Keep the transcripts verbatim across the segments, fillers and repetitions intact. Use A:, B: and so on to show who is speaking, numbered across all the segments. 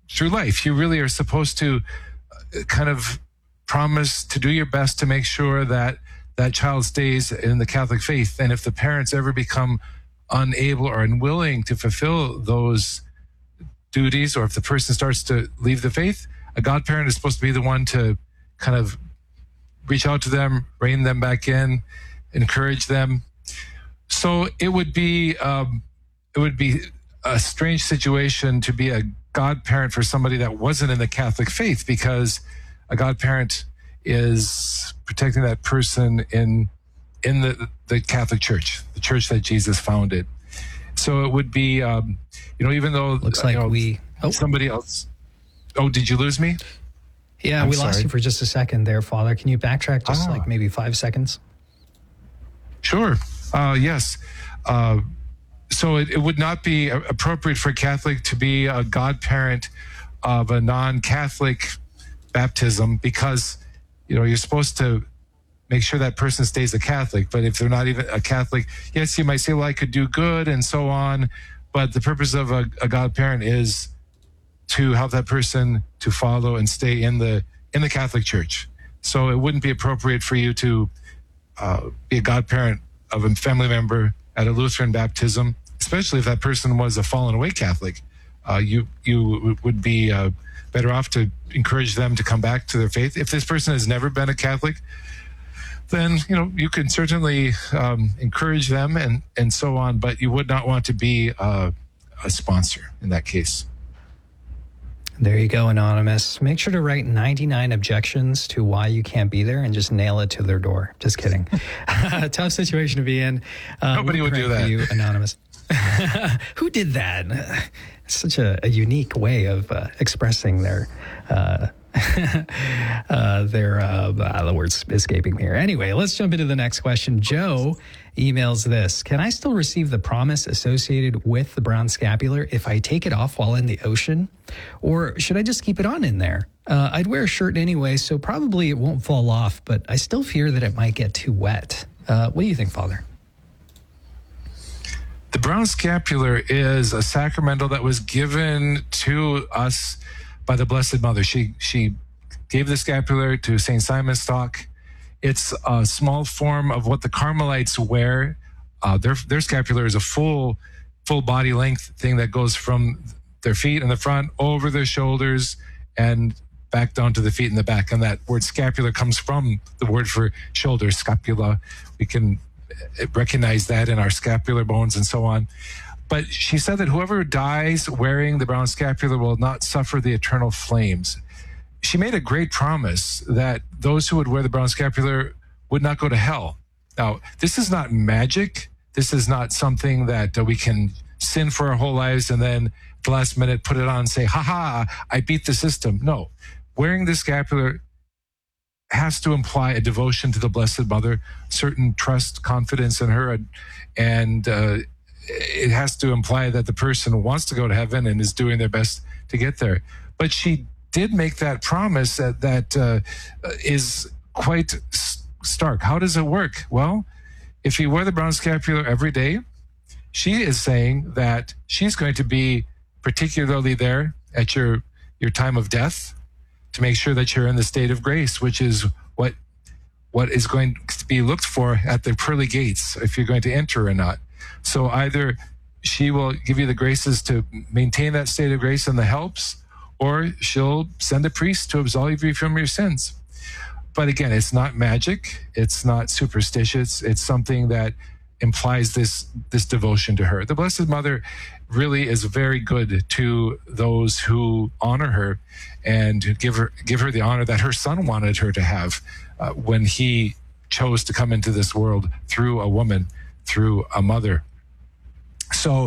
A: through life. You really are supposed to kind of promise to do your best to make sure that that child stays in the Catholic faith. And if the parents ever become unable or unwilling to fulfill those duties, or if the person starts to leave the faith, a godparent is supposed to be the one to kind of reach out to them, rein them back in, encourage them. So it would be um, it would be a strange situation to be a godparent for somebody that wasn't in the Catholic faith, because a godparent is protecting that person in in the the Catholic Church, the church that Jesus founded. So it would be, um, you know, even though
B: looks like
A: you know,
B: we
A: oh. somebody else. Oh, did you lose me?
B: Yeah,
A: I'm
B: we
A: sorry.
B: lost you for just a second there, Father. Can you backtrack just
A: ah.
B: like maybe five seconds?
A: Sure. Uh, yes. Uh, so it, it would not be appropriate for a Catholic to be a godparent of a non-Catholic baptism, because, you know, you're supposed to make sure that person stays a Catholic. But if they're not even a Catholic, yes, you might say, well, I could do good and so on. But the purpose of a, a godparent is to help that person to follow and stay in the in the Catholic Church. So it wouldn't be appropriate for you to uh, be a godparent of a family member at a Lutheran baptism, especially if that person was a fallen away Catholic. Uh, you you would be uh, better off to encourage them to come back to their faith. If this person has never been a Catholic, then, you know, you can certainly um, encourage them and, and so on, but you would not want to be uh, a sponsor in that case.
B: There you go, Anonymous. Make sure to write ninety-nine objections to why you can't be there and just nail it to their door. Just kidding. Tough situation to be in. Uh,
A: Nobody would do that.
B: You, Anonymous. Who did that? Such a, a unique way of uh, expressing their... Uh, uh, their uh, uh, the word's escaping me here. Anyway, let's jump into the next question. Joe emails this: can I still receive the promise associated with the brown scapular if I take it off while in the ocean, or should I just keep it on in there? Uh, I'd wear a shirt anyway, so probably it won't fall off, but I still fear that it might get too wet. Uh, what do you think, Father?
A: The brown scapular is a sacramental that was given to us by the Blessed Mother. She she gave the scapular to Saint Simon Stock. It's a small form of what the Carmelites wear. Uh, their their scapular is a full full body length thing that goes from their feet in the front over their shoulders and back down to the feet in the back. And that word scapular comes from the word for shoulder, scapula. We can recognize that in our scapular bones and so on. But she said that whoever dies wearing the brown scapular will not suffer the eternal flames. She made a great promise that those who would wear the brown scapular would not go to hell. Now, this is not magic. This is not something that uh, we can sin for our whole lives and then at the last minute put it on and say, ha ha, I beat the system. No, wearing the scapular has to imply a devotion to the Blessed Mother, certain trust, confidence in her, and, and uh, it has to imply that the person wants to go to heaven and is doing their best to get there. But she did make that promise that, that uh, is quite stark. How does it work? Well, if you wear the brown scapular every day, she is saying that she's going to be particularly there at your, your time of death to make sure that you're in the state of grace, which is what what is going to be looked for at the pearly gates, if you're going to enter or not. So either she will give you the graces to maintain that state of grace and the helps, or she'll send a priest to absolve you from your sins. But again, it's not magic. It's not superstitious. It's something that implies this, this devotion to her. The Blessed Mother really is very good to those who honor her and give her, give her the honor that her son wanted her to have uh, when he chose to come into this world through a woman, through a mother. So,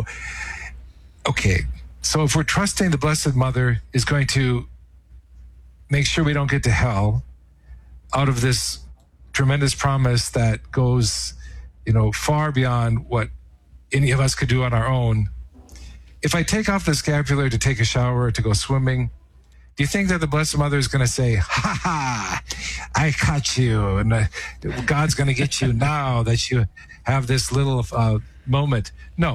A: okay, so if we're trusting the Blessed Mother is going to make sure we don't get to hell out of this tremendous promise that goes, you know, far beyond what any of us could do on our own. If I take off the scapular to take a shower or to go swimming, do you think that the Blessed Mother is going to say, ha ha, I caught you, and uh, God's going to get you now that you have this little uh, moment? No,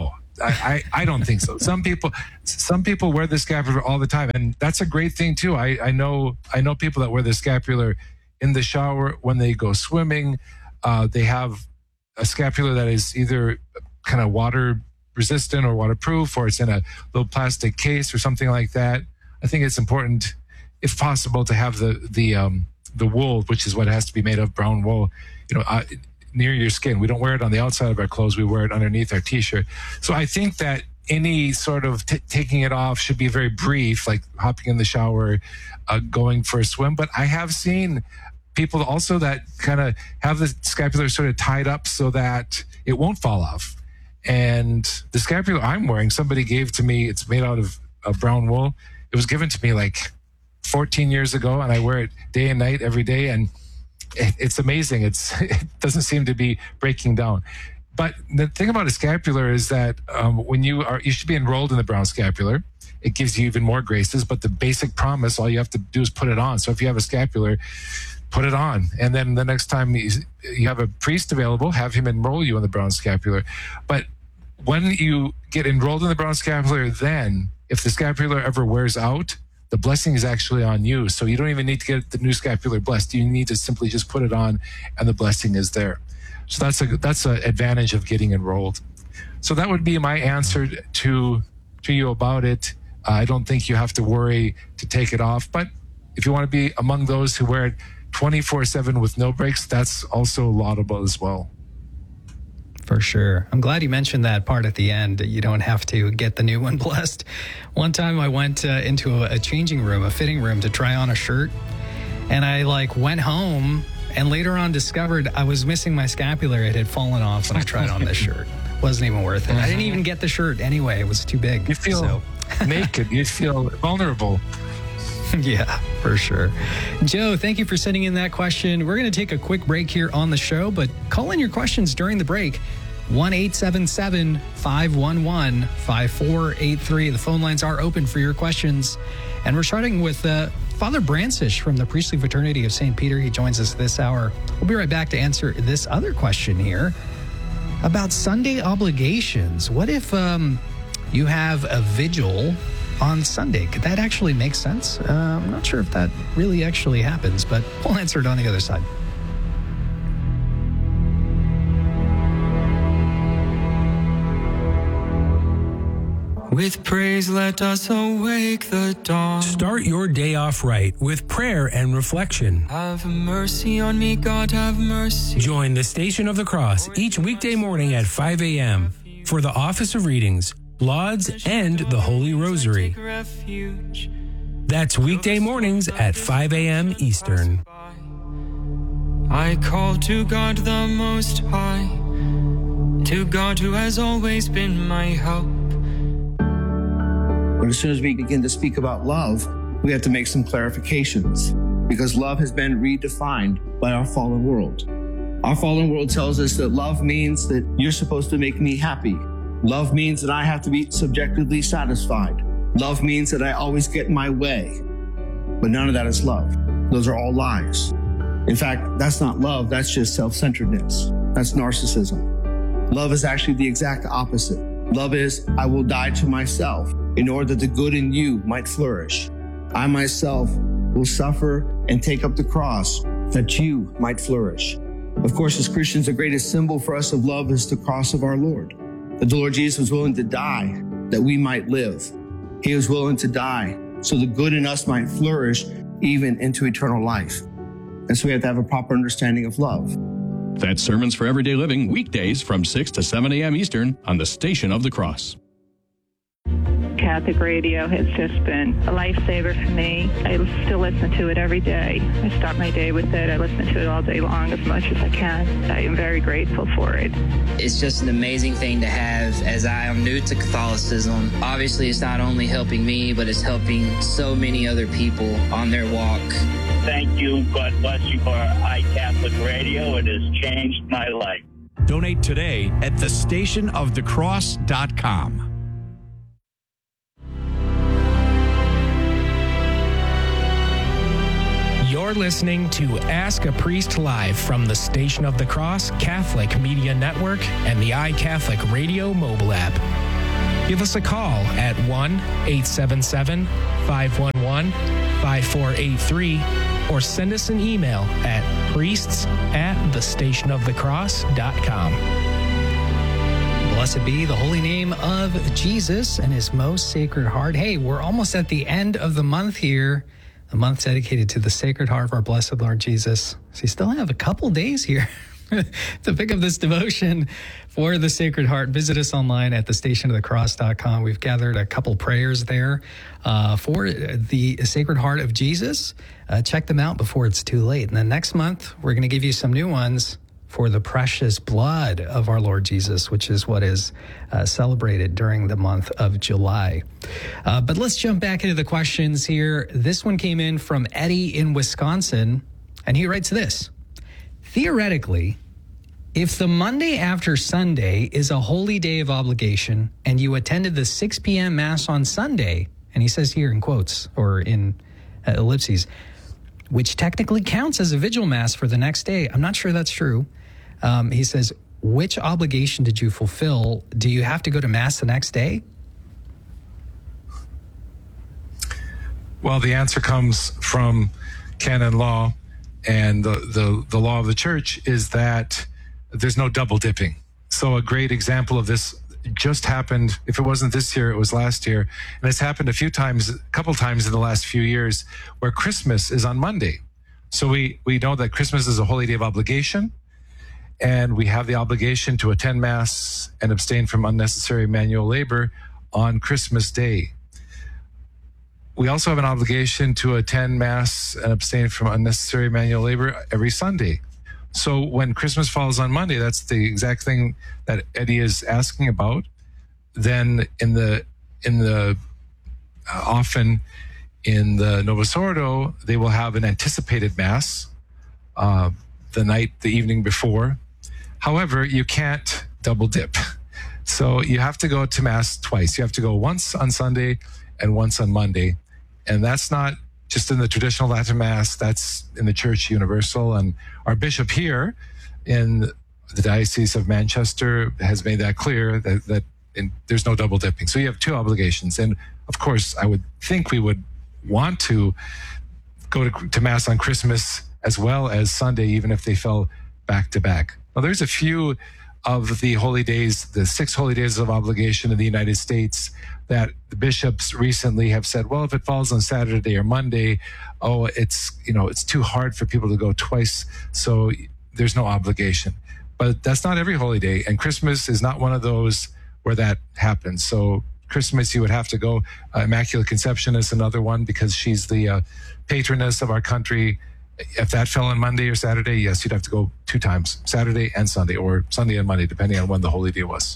A: I, I, I don't think so. Some people, some people wear the scapular all the time, and that's a great thing too. I, I know, I know people that wear the scapular in the shower when they go swimming. Uh, they have a scapular that is either kind of water resistant or waterproof, or it's in a little plastic case or something like that. I think it's important, if possible, to have the the um, the wool, which is what it has to be made of, brown wool, you know, uh, near your skin. We don't wear it on the outside of our clothes. We wear it underneath our t-shirt. So I think that any sort of t- taking it off should be very brief, like hopping in the shower, uh, going for a swim. But I have seen people also that kind of have the scapular sort of tied up so that it won't fall off. And the scapular I'm wearing, somebody gave to me. It's made out of, of brown wool. It was given to me like fourteen years ago, and I wear it day and night every day. And it, it's amazing. It's, it doesn't seem to be breaking down. But the thing about a scapular is that um, when you are, you should be enrolled in the brown scapular. It gives you even more graces, but the basic promise, all you have to do is put it on. So if you have a scapular, put it on. And then the next time you, you have a priest available, have him enroll you in the brown scapular. But when you get enrolled in the brown scapular, then if the scapular ever wears out, the blessing is actually on you. So you don't even need to get the new scapular blessed. You need to simply just put it on and the blessing is there. So that's a that's an advantage of getting enrolled. So that would be my answer to to you about it. Uh, I don't think you have to worry to take it off. But if you want to be among those who wear it twenty-four seven with no breaks, that's also laudable as well.
B: For sure. I'm glad you mentioned that part at the end. You don't have to get the new one blessed. One time I went uh, into a, a changing room, a fitting room, to try on a shirt. And I like went home and later on discovered I was missing my scapular. It had fallen off when I tried on this shirt. Wasn't even worth it. I didn't even get the shirt anyway. It was too big.
A: You feel
B: so.
A: naked. You feel vulnerable.
B: Yeah, for sure. Joe, thank you for sending in that question. We're going to take a quick break here on the show, but call in your questions during the break. one eight seven seven, five one one, five four eight three. The phone lines are open for your questions. And we're starting with uh, Father Brancish from the Priestly Fraternity of Saint Peter. He joins us this hour. We'll be right back to answer this other question here about Sunday obligations. What if um, you have a vigil on Sunday? Could that actually make sense? Uh, I'm not sure if that really actually happens, but we'll answer it on the other side.
C: With praise, let us awake the dawn.
D: Start your day off right with prayer and reflection.
C: Have mercy on me, God, have mercy.
D: Join the Station of the Cross each weekday morning at five a.m. for the Office of Readings, Lauds, and the Holy Rosary. That's weekday mornings at five a.m. Eastern.
C: I call to God the Most High, to God who has always been my help.
E: But as soon as we begin to speak about love, we have to make some clarifications, because love has been redefined by our fallen world. Our fallen world tells us that love means that you're supposed to make me happy. Love means that I have to be subjectively satisfied. Love means that I always get my way. But none of that is love. Those are all lies. In fact, that's not love. That's just self-centeredness. That's narcissism. Love is actually the exact opposite. Love is, I will die to myself in order that the good in you might flourish. I myself will suffer and take up the cross that you might flourish. Of course, as Christians, the greatest symbol for us of love is the cross of our Lord. That the Lord Jesus was willing to die that we might live. He was willing to die so the good in us might flourish even into eternal life. And so we have to have a proper understanding of love.
F: That's Sermons for Everyday Living, weekdays from six to seven a.m. Eastern on the Station of the Cross.
G: Catholic radio has just been a lifesaver for me. I still listen to it every day. I start my day with it. I listen to it all day long as much as I can. I am very grateful for it.
H: It's just an amazing thing to have, as I am new to Catholicism. Obviously, it's not only helping me, but it's helping so many other people on their walk.
I: Thank you. God bless you for iCatholic Radio. It has changed my life.
J: Donate today at the station of the cross dot com.
D: You're listening to Ask a Priest Live from the Station of the Cross Catholic Media Network and the iCatholic Radio mobile app.
B: Give us a call at one eight seven seven, five one one, five four eight three or send us an email at priests at the station of the cross dot com. Blessed be the holy name of Jesus and his most sacred heart. Hey, we're almost at the end of the month here, a month dedicated to the Sacred Heart of our blessed Lord Jesus. So you still have a couple days here to pick up this devotion for the Sacred Heart. Visit us online at the station of the cross dot com. We've gathered a couple prayers there uh, for the Sacred Heart of Jesus. Uh, check them out before it's too late. And then next month, we're going to give you some new ones for the precious blood of our Lord Jesus, which is what is uh, celebrated during the month of July. Uh, but let's jump back into the questions here. This one came in from Eddie in Wisconsin, and he writes this. Theoretically, if the Monday after Sunday is a holy day of obligation and you attended the six p.m. Mass on Sunday, and he says here in quotes or in uh, ellipses, which technically counts as a vigil Mass for the next day. I'm not sure that's true. Um, he says, which obligation did you fulfill? Do you have to go to Mass the next day?
A: Well, the answer comes from canon law, and the, the, the law of the church is that there's no double dipping. So a great example of this just happened, if it wasn't this year, it was last year. And it's happened a few times, a couple times in the last few years, where Christmas is on Monday. So we, we know that Christmas is a holy day of obligation, and we have the obligation to attend Mass and abstain from unnecessary manual labor on Christmas Day. We also have an obligation to attend Mass and abstain from unnecessary manual labor every Sunday. So when Christmas falls on Monday, that's the exact thing that Eddie is asking about. Then in the, in the, uh, often in the Novus Ordo, they will have an anticipated Mass, uh, the night, the evening before. However, you can't double dip. So you have to go to Mass twice. You have to go once on Sunday and once on Monday. And that's not just in the traditional Latin Mass, that's in the Church Universal. And our bishop here in the Diocese of Manchester has made that clear that, that in, there's no double dipping. So you have two obligations. And of course, I would think we would want to go to, to Mass on Christmas as well as Sunday, even if they fell back to back. Now, there's a few of the holy days, the six holy days of obligation in the United States, that the bishops recently have said, well, if it falls on Saturday or Monday, oh, it's, you know, it's too hard for people to go twice, so there's no obligation. But that's not every holy day, and Christmas is not one of those where that happens. So Christmas, you would have to go. Uh, Immaculate Conception is another one because she's the uh, patroness of our country. If that fell on Monday or Saturday, yes, you'd have to go two times, Saturday and Sunday, or Sunday and Monday, depending on when the holy day was.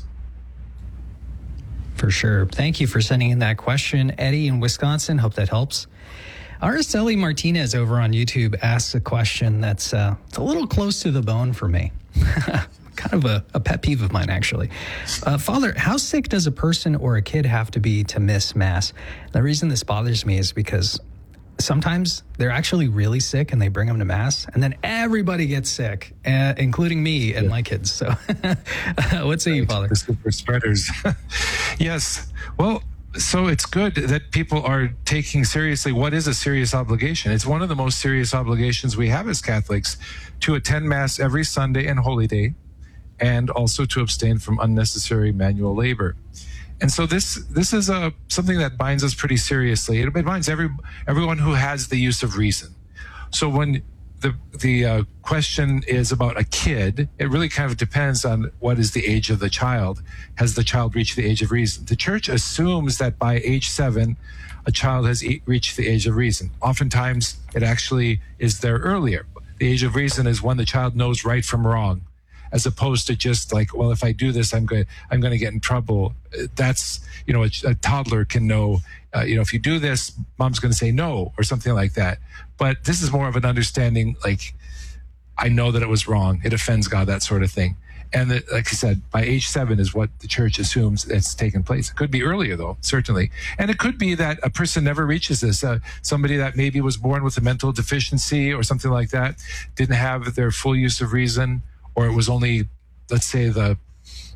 B: For sure. Thank you for sending in that question, Eddie in Wisconsin. Hope that helps. Araceli Martinez over on YouTube asks a question that's uh, it's a little close to the bone for me. Kind of a, a pet peeve of mine, actually. Uh, Father, how sick does a person or a kid have to be to miss Mass? The reason this bothers me is because sometimes they're actually really sick and they bring them to Mass, and then everybody gets sick, uh, including me and yeah. my kids. So what say right. you, Father?
A: The super spreaders. Yes. Well, so it's good that people are taking seriously what is a serious obligation. It's one of the most serious obligations we have as Catholics, to attend Mass every Sunday and Holy Day, and also to abstain from unnecessary manual labor. And so this this is a something that binds us pretty seriously. It binds every everyone who has the use of reason. So when the the uh, question is about a kid, it really kind of depends on what is the age of the child. Has the child reached the age of reason? The Church assumes that by age seven, a child has e- reached the age of reason. Oftentimes, it actually is there earlier. The age of reason is when the child knows right from wrong, as opposed to just like, well, if I do this, I'm going, I'm going to get in trouble. That's, you know, a, a toddler can know, uh, you know, if you do this, mom's going to say no, or something like that. But this is more of an understanding, like, I know that it was wrong. It offends God, that sort of thing. And that, like I said, by age seven is what the Church assumes it's taken place. It could be earlier, though, certainly. And it could be that a person never reaches this. Uh, somebody that maybe was born with a mental deficiency or something like that, didn't have their full use of reason, or it was only, let's say, the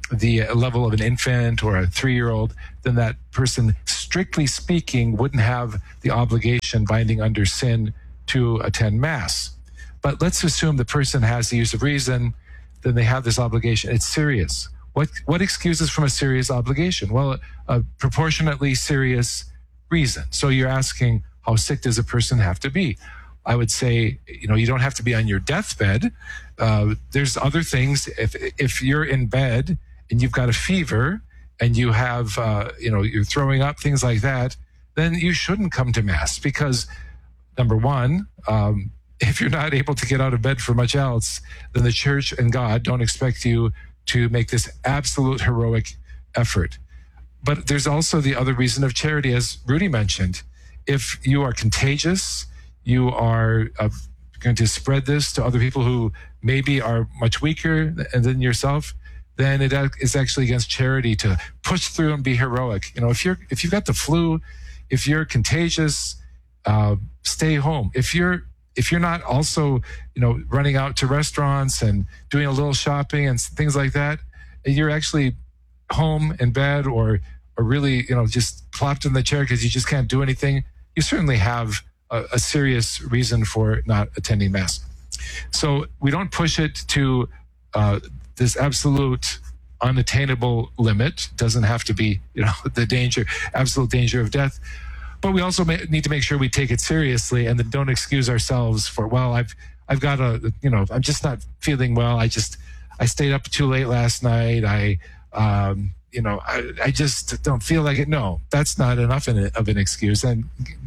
A: the level of an infant or a three-year-old, then that person, strictly speaking, wouldn't have the obligation binding under sin to attend Mass. But let's assume the person has the use of reason, then they have this obligation. It's serious. What what excuses from a serious obligation? Well, a proportionately serious reason. So you're asking, how sick does a person have to be? I would say, you know, you don't have to be on your deathbed. Uh, there's other things. If if you're in bed and you've got a fever and you have, uh, you know, you're throwing up, things like that, then you shouldn't come to Mass because, number one, um, if you're not able to get out of bed for much else, then the Church and God don't expect you to make this absolute heroic effort. But there's also the other reason of charity, as Rudy mentioned. If you are contagious, you are uh, going to spread this to other people who maybe are much weaker than yourself, then it is actually against charity to push through and be heroic. You know, if you're if you've got the flu, if you're contagious, uh, stay home. If you're if you're not also, you know, running out to restaurants and doing a little shopping and things like that, you're actually home in bed or or really, you know, just plopped in the chair because you just can't do anything, you certainly have a, a serious reason for not attending Mass. So we don't push it to uh, this absolute unattainable limit. Doesn't have to be, you know, the danger, absolute danger of death. But we also may, need to make sure we take it seriously and then don't excuse ourselves for, well, I've I've got a, you know, I'm just not feeling well. I just, I stayed up too late last night. I, um, you know, I, I just don't feel like it. No, that's not enough in a, of an excuse. And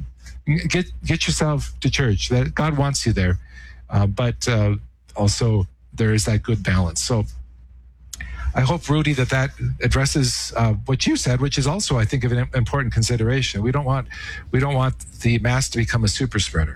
A: get get yourself to church. That God wants you there. Uh, but uh, also there is that good balance. So I hope, Rudy, that that addresses uh, what you said, which is also, I think, of an important consideration. We don't want we don't want the Mass to become a super spreader.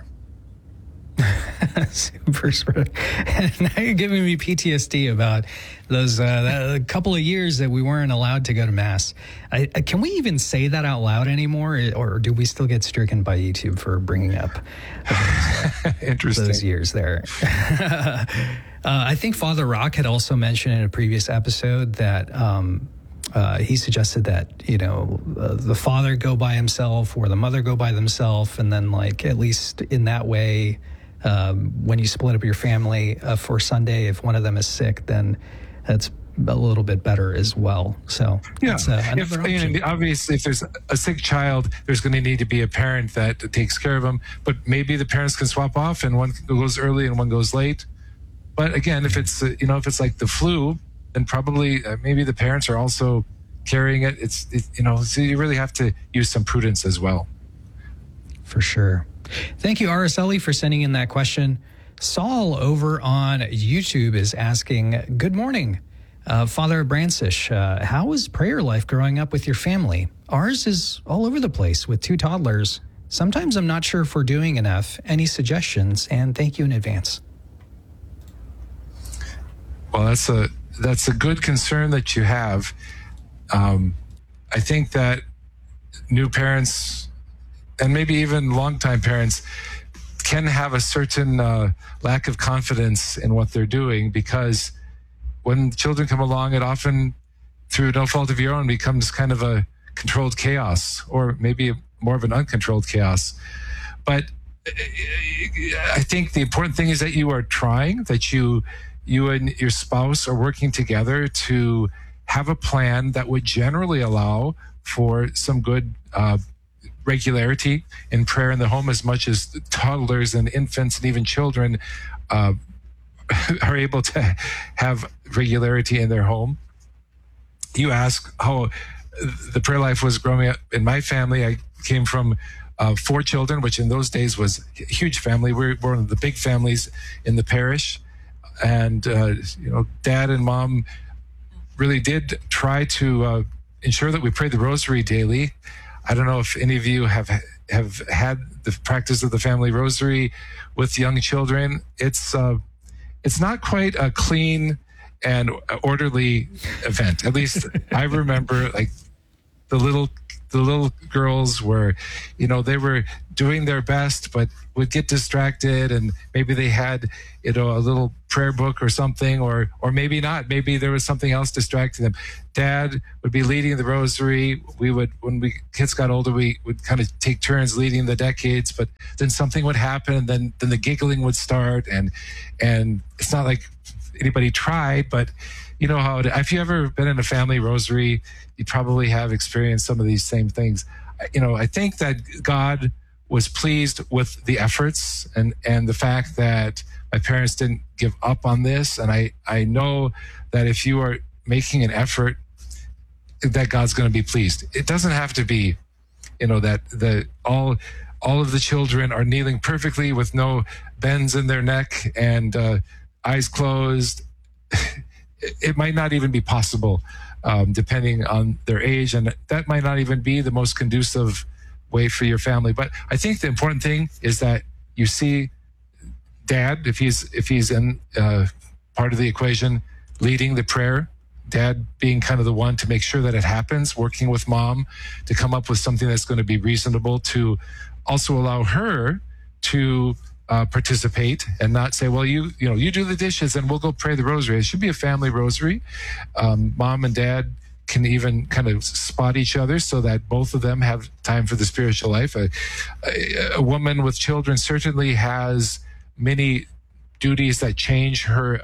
B: Super spreader. Now you're giving me P T S D about those uh, a couple of years that we weren't allowed to go to Mass. I, I, can we even say that out loud anymore, or do we still get stricken by YouTube for bringing up those,
A: Interesting.
B: those years there? uh, I think Father Rock had also mentioned in a previous episode that um, uh, he suggested that, you know, uh, the father go by himself or the mother go by themselves, and then, like, at least in that way, um, when you split up your family uh, for Sunday, if one of them is sick, then that's a little bit better as well. So
A: yeah,
B: that's, uh,
A: if,
B: option.
A: and obviously, if there's a sick child, there's going to need to be a parent that takes care of them. But maybe the parents can swap off, and one goes early and one goes late. But again, if it's uh, you know if it's like the flu, then probably uh, maybe the parents are also carrying it. It's it, you know so you really have to use some prudence as well.
B: For sure. Thank you, R S L E, for sending in that question. Saul over on YouTube is asking, good morning, uh, Father Brancish. Uh, how is prayer life growing up with your family? Ours is all over the place with two toddlers. Sometimes I'm not sure if we're doing enough. Any suggestions? And thank you in advance.
A: Well, that's a that's a good concern that you have. Um, I think that new parents and maybe even longtime parents can have a certain uh, lack of confidence in what they're doing, because when children come along, it often, through no fault of your own, becomes kind of a controlled chaos, or maybe more of an uncontrolled chaos. But I think the important thing is that you are trying, that you you and your spouse are working together to have a plan that would generally allow for some good uh, regularity in prayer in the home, as much as toddlers and infants and even children uh, are able to have regularity in their home. You ask how the prayer life was growing up in my family. I came from uh, four children, which in those days was a huge family. We were one of the big families in the parish. And, uh, you know, Dad and Mom really did try to uh, ensure that we prayed the rosary daily. I don't know if any of you have have had the practice of the family rosary with young children. It's uh, it's not quite a clean and orderly event. At least I remember, like, the little the little girls were, you know, they were doing their best, but would get distracted, and maybe they had, you know, a little prayer book or something, or or maybe not. Maybe there was something else distracting them. Dad would be leading the rosary. We would, when we kids got older, we would kind of take turns leading the decades, but then something would happen, and then then the giggling would start, and and it's not like anybody tried, but you know how it, if you ever been in a family rosary, you probably have experienced some of these same things. You know, I think that God was pleased with the efforts and, and the fact that my parents didn't give up on this. And I, I know that if you are making an effort, that God's going to be pleased. It doesn't have to be, you know, that the all all of the children are kneeling perfectly with no bends in their neck and uh, eyes closed. It might not even be possible, um, depending on their age, and that might not even be the most conducive way for your family. But I think the important thing is that you see Dad, if he's if he's in uh, part of the equation, leading the prayer. Dad being kind of the one to make sure that it happens, working with Mom to come up with something that's going to be reasonable, to also allow her to Uh, participate and not say, well, you you know, you do the dishes and we'll go pray the rosary. It should be a family rosary. Um, Mom and Dad can even kind of spot each other so that both of them have time for the spiritual life. A, a, a woman with children certainly has many duties that change her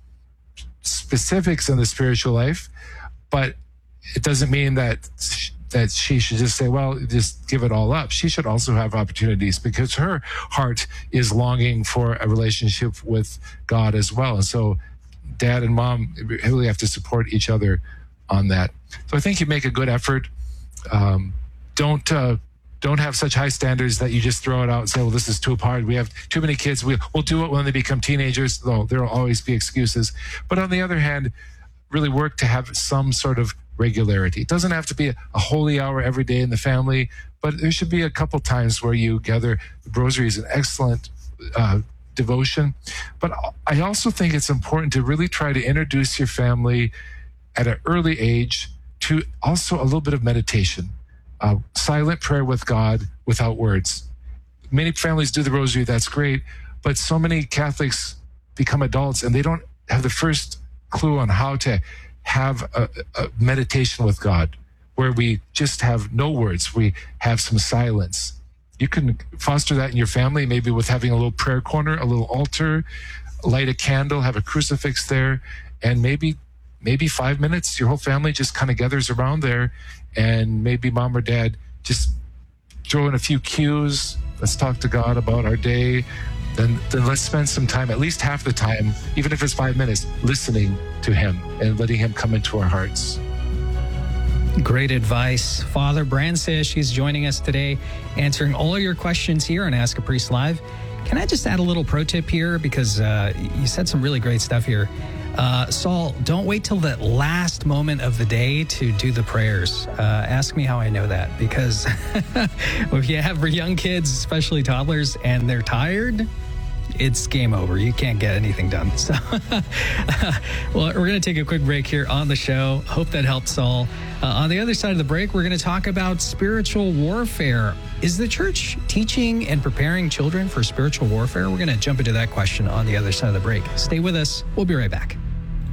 A: specifics in the spiritual life, but it doesn't mean that that she should just say, well, just give it all up. She should also have opportunities because her heart is longing for a relationship with God as well. And so Dad and Mom really have to support each other on that. So I think you make a good effort. Um, don't uh, don't have such high standards that you just throw it out and say, well, this is too hard. We have too many kids. We, we'll do it when they become teenagers, though there will always be excuses. But on the other hand, really work to have some sort of regularity. It doesn't have to be a, a holy hour every day in the family, but there should be a couple times where you gather. The rosary is an excellent uh, devotion. But I also think it's important to really try to introduce your family at an early age to also a little bit of meditation, uh, silent prayer with God without words. Many families do the rosary, that's great, but so many Catholics become adults and they don't have the first clue on how to have a, a meditation with God where we just have no words. We have some silence. You can foster that in your family, maybe with having a little prayer corner, a little altar, light a candle, have a crucifix there, and maybe maybe five minutes, your whole family just kind of gathers around there, and maybe Mom or Dad just throw in a few cues. Let's talk to God about our day. Then, then let's spend some time, at least half the time, even if it's five minutes, listening to him and letting him come into our hearts.
B: Great advice. Father Bransish, he's joining us today, answering all of your questions here on Ask a Priest Live. Can I just add a little pro tip here? Because uh, you said some really great stuff here. Uh, Saul, don't wait till the last moment of the day to do the prayers. Uh, ask me how I know that, because if you have young kids, especially toddlers, and they're tired, it's game over. You can't get anything done. So, well, we're going to take a quick break here on the show. Hope that helped, Saul. Uh, on the other side of the break, we're going to talk about spiritual warfare. Is the church teaching and preparing children for spiritual warfare? We're going to jump into that question on the other side of the break. Stay with us. We'll be right back.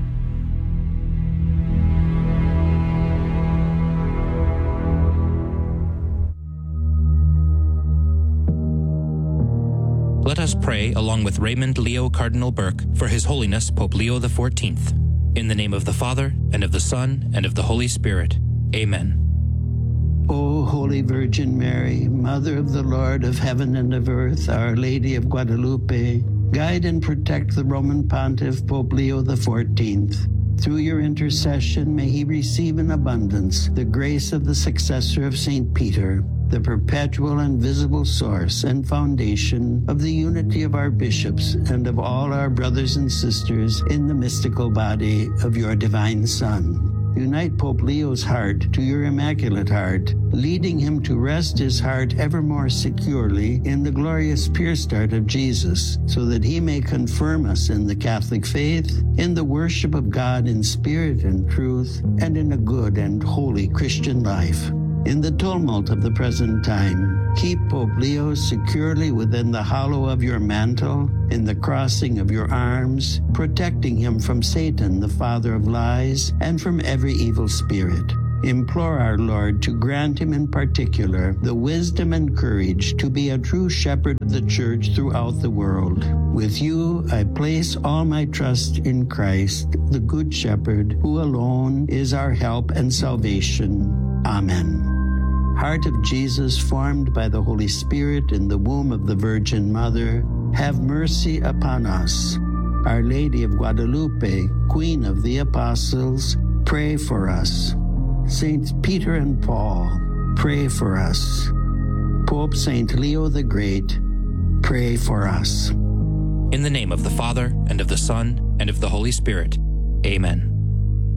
K: Let us pray along with Raymond Leo Cardinal Burke for His Holiness Pope Leo the fourteenth. In the name of the Father, and of the Son, and of the Holy Spirit. Amen.
L: O Holy Virgin Mary, Mother of the Lord of heaven and of earth, Our Lady of Guadalupe, guide and protect the Roman Pontiff Pope Leo the fourteenth. Through your intercession, may he receive in abundance the grace of the successor of Saint Peter, the perpetual and visible source and foundation of the unity of our bishops and of all our brothers and sisters in the mystical body of your divine Son. Unite Pope Leo's heart to your Immaculate Heart, leading him to rest his heart ever more securely in the glorious pierced heart of Jesus, so that he may confirm us in the Catholic faith, in the worship of God in spirit and truth, and in a good and holy Christian life. In the tumult of the present time, keep Pope Leo securely within the hollow of your mantle, in the crossing of your arms, protecting him from Satan, the father of lies, and from every evil spirit. Implore our Lord to grant him in particular the wisdom and courage to be a true shepherd of the church throughout the world. With you, I place all my trust in Christ, the Good Shepherd, who alone is our help and salvation. Amen. Heart of Jesus, formed by the Holy Spirit in the womb of the Virgin Mother, have mercy upon us. Our Lady of Guadalupe, Queen of the Apostles, pray for us. Saints Peter and Paul, pray for us. Pope Saint Leo the Great, pray for us.
K: In the name of the Father, and of the Son, and of the Holy Spirit. Amen.